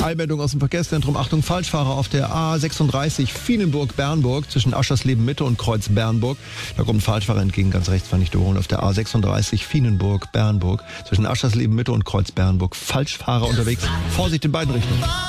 Eilmeldung aus dem Verkehrszentrum. Achtung, Falschfahrer auf der A36 Fienenburg-Bernburg zwischen Aschersleben-Mitte und Kreuz-Bernburg. Da kommt ein Falschfahrer entgegen, ganz rechts, fand ich überholen. Auf der A36 Fienenburg-Bernburg zwischen Aschersleben-Mitte und Kreuz-Bernburg. Falschfahrer unterwegs. Vorsicht in beiden Richtungen.